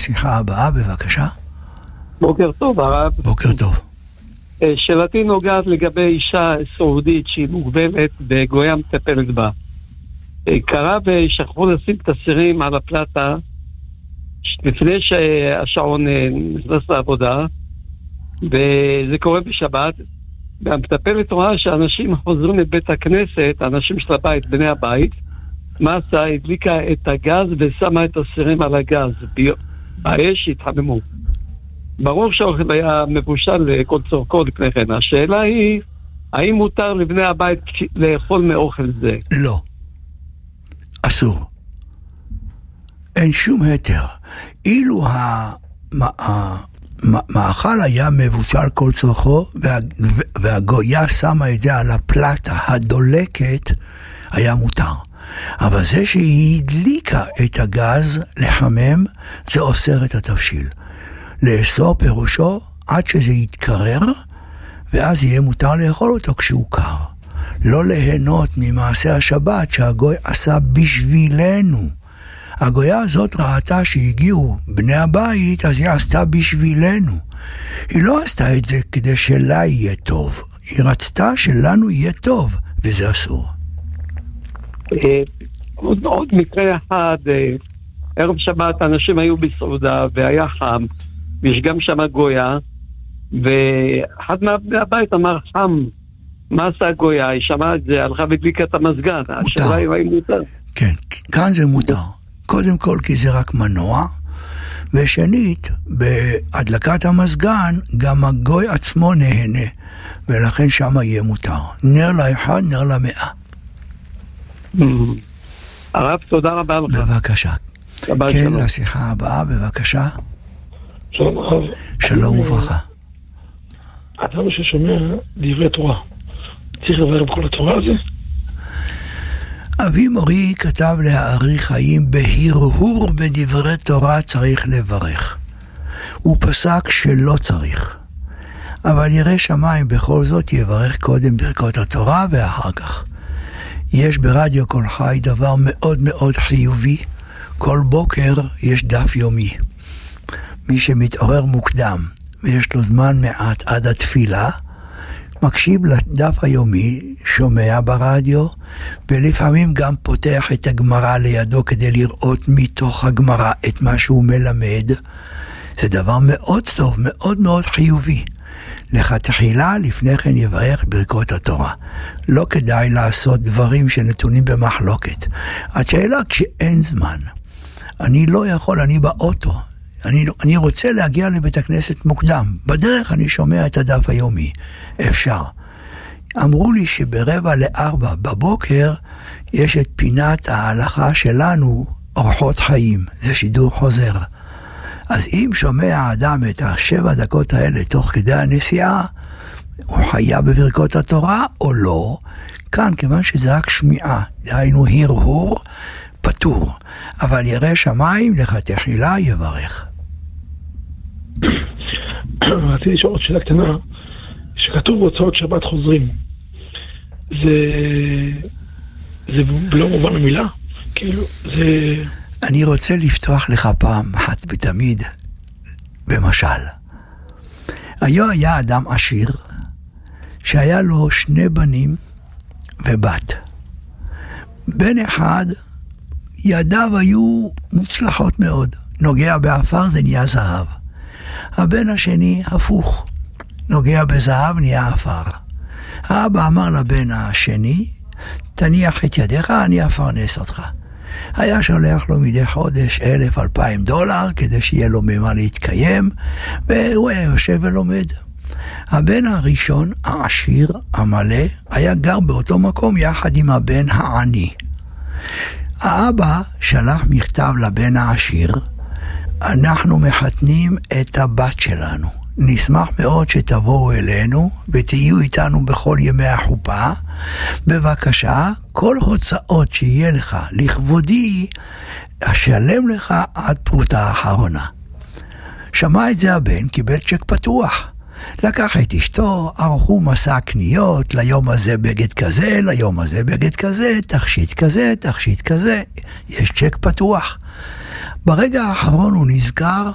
לשיחה הבאה, בבקשה. בוקר טוב, הרב. בוקר טוב. שאלתי נוגעת לגבי אישה סעודית שהיא מוגבלת וגויה מטפלת בה. קרה ושכחו לשים את הסירים על הפלטה לפני שהשעון נכנס לעבודה, וזה קורה בשבת, והמטפלת רואה שאנשים חוזרים לבית הכנסת, אנשים של הבית, בני הבית, מה עשה? הדליקה את הגז ושמה את הסירים על הגז, האש התחממו. ברור שהאוכל היה מבושל לכל צורכו לפני כן. השאלה היא, האם מותר לבני הבית לאכול מאוכל זה? לא. אסור. אין שום היתר. אילו המאכל היה מבושל כל צורכו, והגויה שמה את זה על הפלטה הדולקת, היה מותר. אבל זה שהיא הדליקה את הגז לחמם, זה אוסר את התבשיל. לאסור פירושו עד שזה יתקרר, ואז יהיה מותר לאכול אותו כשהוא קר. לא ליהנות ממעשה השבת שהגוי עשה בשבילנו. הגויה הזאת ראתה שהגיעו בני הבית, אז היא עשתה בשבילנו. היא לא עשתה את זה כדי שלה יהיה טוב. היא רצתה שלנו יהיה טוב, וזה אסור. עוד מקרה אחד, ערב שבת אנשים היו בסעודה והיה חם, ויש גם שם גויה, ואחד מהבני הבית אמר חם, מה עשה גויה? היא שמעה את זה, הלכה והדליקה את המזגן. השאלה היא האם מותר. כן, כאן זה מותר. קודם כל כי זה רק מנוע, ושנית, בהדלקת המזגן, גם הגוי עצמו נהנה, ולכן שם יהיה מותר. נר לאחד, נר למאה. הרב, תודה רבה לך. בבקשה. כן, לשיחה הבאה, בבקשה. שלום הרב. שלום וברכה. אדם ששומע דברי תורה, צריך לברך בכל התורה הזה? אבי מורי כתב להאריך חיים, בהרהור בדברי תורה צריך לברך. הוא פסק שלא צריך. אבל ירא שמיים בכל זאת יברך קודם ברכות התורה ואחר כך. יש ברדיו כל חי דבר מאוד מאוד חיובי. כל בוקר יש דף יומי. מי שמתעורר מוקדם ויש לו זמן מעט עד התפילה, מקשיב לדף היומי, שומע ברדיו, ולפעמים גם פותח את הגמרא לידו כדי לראות מתוך הגמרא את מה שהוא מלמד. זה דבר מאוד טוב, מאוד מאוד חיובי. לכתחילה לפני כן יברך ברכות התורה. לא כדאי לעשות דברים שנתונים במחלוקת. השאלה כשאין זמן. אני לא יכול, אני באוטו. אני רוצה להגיע לבית הכנסת מוקדם. בדרך אני שומע את הדף היומי. אפשר. אמרו לי ב3:45 בבוקר יש את פינת ההלכה שלנו, אורחות חיים. זה שידור חוזר. אז אם שומע האדם את 7 דקות האלה תוך כדי הנסיעה, הוא חייב בברכות התורה או לא? כאן, כיוון שזה רק שמיעה, דהיינו הרהור, פטור. אבל ירא שמיים לכתחילה יברך. רציתי לשאול עוד שאלה קטנה, שכתוב בהוצאות שבת חוזרים. זה לא מובן במילה? כאילו, זה... אני רוצה לפתוח לך פעם אחת ותמיד במשל. היה אדם עשיר שהיה לו 2 בנים ובת. בן אחד ידיו היו מוצלחות מאוד, נוגע באפר זה נהיה זהב. הבן השני הפוך, נוגע בזהב נהיה אפר. האבא אמר לבן השני, תניח את ידיך, אני אפרנס אותך. היה שולח לו מדי חודש $1,000-2,000 כדי שיהיה לו ממה להתקיים, והוא היה יושב ולומד. הבן הראשון, העשיר, המלא, היה גר באותו מקום יחד עם הבן העני. האבא שלח מכתב לבן העשיר, אנחנו מחתנים את הבת שלנו. נשמח מאוד שתבואו אלינו ותהיו איתנו בכל ימי החופה. בבקשה, כל הוצאות שיהיה לך לכבודי, אשלם לך עד פרוטה האחרונה. שמע את זה הבן, קיבל צ'ק פתוח. לקח את אשתו, ערכו מסע קניות, ליום הזה בגד כזה, ליום הזה בגד כזה, תכשיט כזה, תכשיט כזה. יש צ'ק פתוח. ברגע האחרון הוא נזכר,